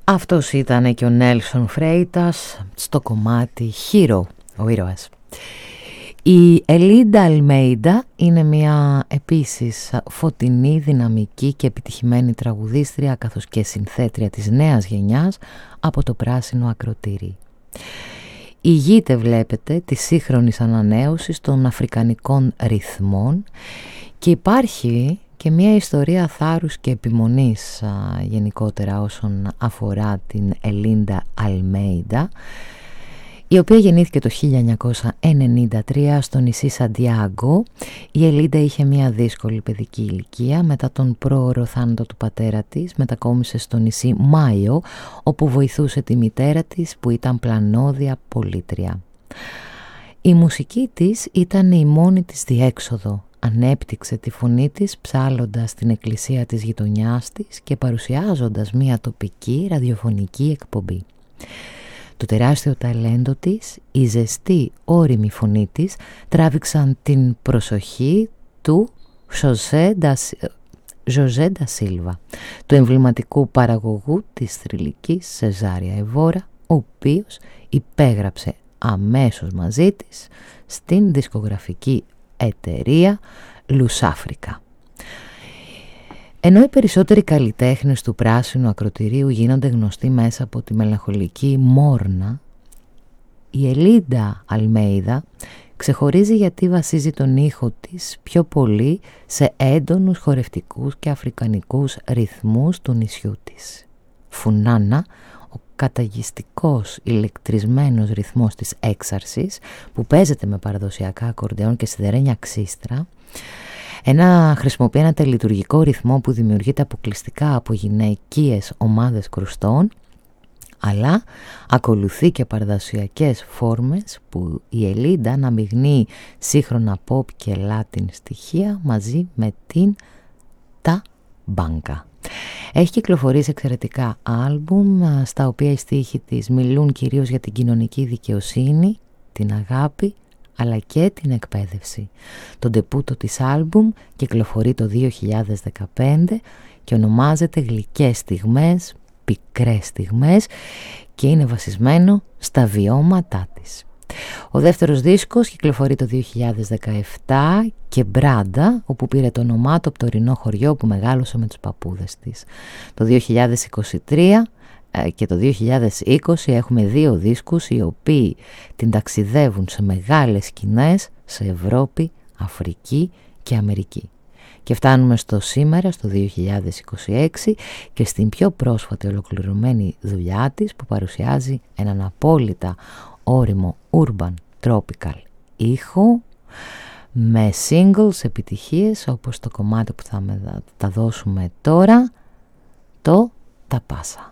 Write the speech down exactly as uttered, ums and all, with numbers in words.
Αυτός ήταν και ο Νέλσον Φρέιτας στο κομμάτι Hero, ο ήρωας. Η Ελίντα Αλμέιντα είναι μια επίσης φωτεινή, δυναμική και επιτυχημένη τραγουδίστρια καθώς και συνθέτρια της νέας γενιάς από το Πράσινο Ακροτήρι. Ηγείται, βλέπετε, της σύγχρονης ανανέωσης των αφρικανικών ρυθμών και υπάρχει και μια ιστορία θάρρους και επιμονής α, γενικότερα όσον αφορά την Ελίντα Αλμέιντα, η οποία γεννήθηκε το χίλια εννιακόσια ενενήντα τρία στο νησί Σαντιάγκο. Η Ελίντα είχε μια δύσκολη παιδική ηλικία. Μετά τον πρόωρο θάνατο του πατέρα της μετακόμισε στο νησί Μάιο, όπου βοηθούσε τη μητέρα της που ήταν πλανόδια πολίτρια. Η μουσική της ήταν η μόνη της διέξοδο. Ανέπτυξε τη φωνή της ψάλλοντας στην εκκλησία της γειτονιάς της και παρουσιάζοντας μια τοπική ραδιοφωνική εκπομπή. Το τεράστιο ταλέντο της, η ζεστή ώριμη φωνή της τράβηξαν την προσοχή του Ζωζέ ντα Σίλβα, του εμβληματικού παραγωγού της θρυλικής Σεζάρια Εβόρα, ο οποίος υπέγραψε αμέσως μαζί της στην δισκογραφική εταιρεία Λουσάφρικα. Ενώ οι περισσότεροι καλλιτέχνες του Πράσινου Ακροτηρίου γίνονται γνωστοί μέσα από τη μελαγχολική μόρνα, η Ελίντα Αλμέιδα ξεχωρίζει γιατί βασίζει τον ήχο της πιο πολύ σε έντονους χορευτικούς και αφρικανικούς ρυθμούς του νησιού της. Φουνάνα, ο καταγιστικός ηλεκτρισμένος ρυθμός της έξαρσης που παίζεται με παραδοσιακά ακορντεόν και σιδερένια ξύστρα, Ένα, χρησιμοποιεί ένα τελειτουργικό ρυθμό που δημιουργείται αποκλειστικά από γυναικείες ομάδες κρουστών, αλλά ακολουθεί και παραδοσιακές φόρμες που η Ελίντα αναμειγνύει σύγχρονα pop και latin στοιχεία μαζί με την τα μπάνκα. Έχει κυκλοφορήσει εξαιρετικά άλμπουμ στα οποία οι στίχοι της μιλούν κυρίως για την κοινωνική δικαιοσύνη, την αγάπη αλλά και την εκπαίδευση. Το ντεπούτο της άλμπουμ κυκλοφορεί το δύο χιλιάδες δεκαπέντε και ονομάζεται «Γλυκές στιγμές, πικρές στιγμές» και είναι βασισμένο στα βιώματά της. Ο δεύτερος δίσκος κυκλοφορεί το δύο χιλιάδες δεκαεπτά και «Μπράντα», όπου πήρε το όνομά του από το ορεινό χωριό που μεγάλωσε με τους παππούδες της. Το δύο χιλιάδες είκοσι τρία και το δύο χιλιάδες είκοσι έχουμε δύο δίσκους οι οποίοι την ταξιδεύουν σε μεγάλες σκηνές σε Ευρώπη, Αφρική και Αμερική. Και φτάνουμε στο σήμερα, στο δύο χιλιάδες είκοσι έξι και στην πιο πρόσφατη ολοκληρωμένη δουλειά της που παρουσιάζει έναν απόλυτα όριμο urban tropical ήχο με singles επιτυχίες όπως το κομμάτι που θα τα δώσουμε τώρα, το «Τα Πάσα».